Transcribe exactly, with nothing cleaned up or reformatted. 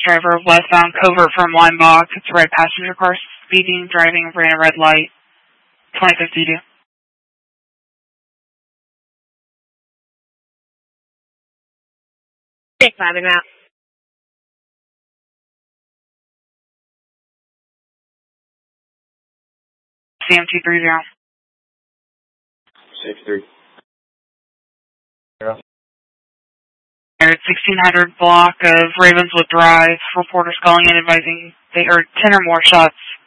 driver westbound covert from Linebach. It's a red passenger car speeding, driving, ran a red light. twenty fifty-two. Six five and out. C M two three zero. Six three. Zero. At sixteen hundred block of Ravenswood Drive, reporters calling in advising they heard ten or more shots